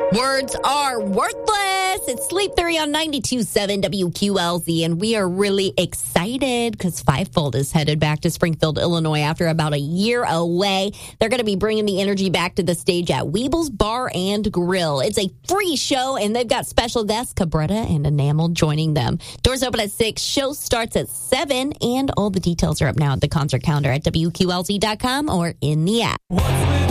Words are worthless. It's Sleep Theory on 92.7 WQLZ, and we are really excited because Fivefold is headed back to Springfield, Illinois after about a year away. They're going to be bringing the energy back to the stage at Weeble's Bar and Grill. It's a free show, and they've got special guests, Cabretta and Enamel, joining them. Doors open at 6, show starts at 7, and all the details are up now at the concert calendar at WQLZ.com or in the app.